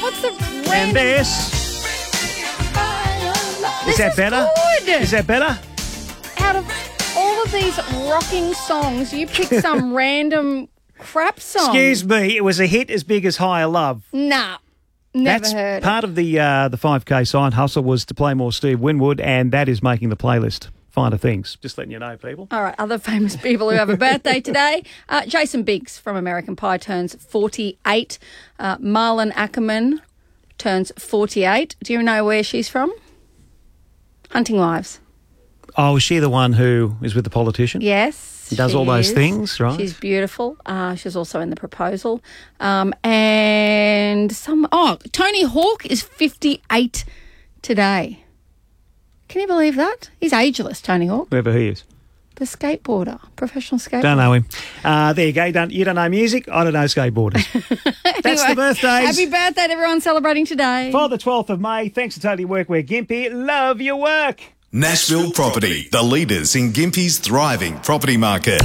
What's the random... And this. Is that better? Good. Is that better? Out of all of these rocking songs, you picked some random crap song. Excuse me, it was a hit as big as Higher Love. Nah, never That's heard. part of the 5K side hustle was to play more Steve Winwood, and that is making the playlist. Finer things. Just letting you know, people. All right, other famous people who have a birthday today. Jason Biggs from American Pie turns 48. Marlon Ackerman turns 48. Do you know where she's from? Hunting Wives. Oh, is she the one who is with the politician? Yes. Does all those things, right? She's beautiful. She's also in The Proposal. And Tony Hawk is 58 today. Can you believe that? He's ageless, Tony Hawk. Whoever he is. The skateboarder, professional skateboarder. Don't know him. There you go. You don't know music. I don't know skateboarders. That's the birthdays. Happy birthday to everyone celebrating today. For the 12th of May, thanks to Totally Workwear Gympie. Love your work. Nashville Property, the leaders in Gympie's thriving property market.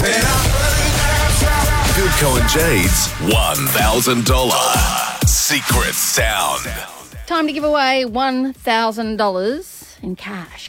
Goodco and Jade's $1,000 secret sound. Time to give away $1,000 in cash.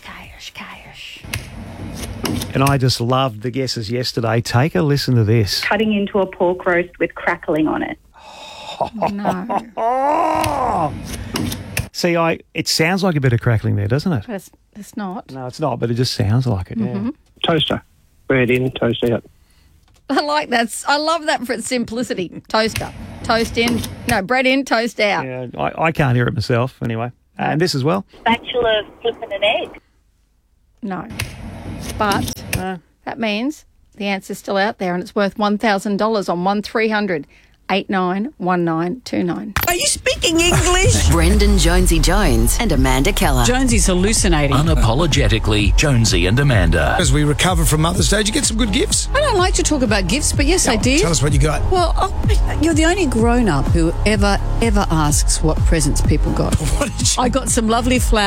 And I just loved the guesses yesterday. Take a listen to this. Cutting into a pork roast with crackling on it. No. Oh! See, it sounds like a bit of crackling there, doesn't it? But it's not. No, it's not, but it just sounds like it. Yeah. Toaster. Bread in, toast out. I like that. I love that for its simplicity. Toaster. Toast in. No, bread in, toast out. Yeah, I can't hear it myself anyway. And this as well. Spatula flipping an egg. No. But that means the answer's still out there and it's worth $1,000 on 1300 891929. Are you speaking English? Brendan Jonesy Jones and Amanda Keller. Jonesy's hallucinating. Unapologetically, Jonesy and Amanda. As we recover from Mother's Day, did you get some good gifts? I don't like to talk about gifts, but yes, I did. Tell us what you got. Well, you're the only grown-up who ever asks what presents people got. What did you... I got some lovely flowers.